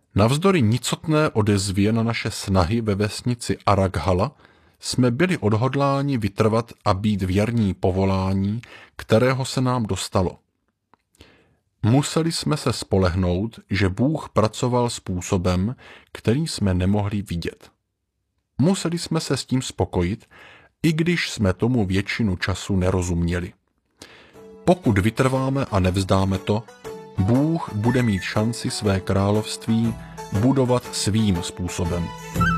Navzdory nicotné odezvě na naše snahy ve vesnici Arakhala jsme byli odhodláni vytrvat a být věrní povolání, kterého se nám dostalo. Museli jsme se spolehnout, že Bůh pracoval způsobem, který jsme nemohli vidět. Museli jsme se s tím spokojit, i když jsme tomu většinu času nerozuměli. Pokud vytrváme a nevzdáme to, Bůh bude mít šanci své království budovat svým způsobem.